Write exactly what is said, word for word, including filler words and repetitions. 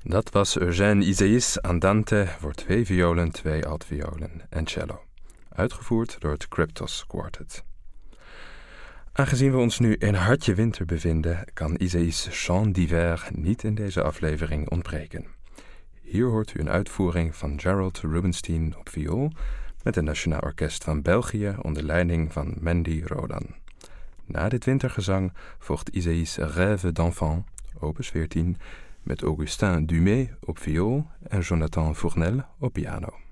Dat was Eugène Isaïs Andante voor twee violen, twee altviolen en cello. Uitgevoerd door het Cryptos Quartet. Aangezien we ons nu in hartje winter bevinden, kan Isaïs' Chant d'hiver niet in deze aflevering ontbreken. Hier hoort u een uitvoering van Gerald Rubinstein op viool met het Nationaal Orkest van België onder leiding van Mandy Rodan. Na dit wintergezang volgt Isaïs' Rêve d'enfant, opus veertien, met Augustin Dumay op viool en Jonathan Fournel op piano.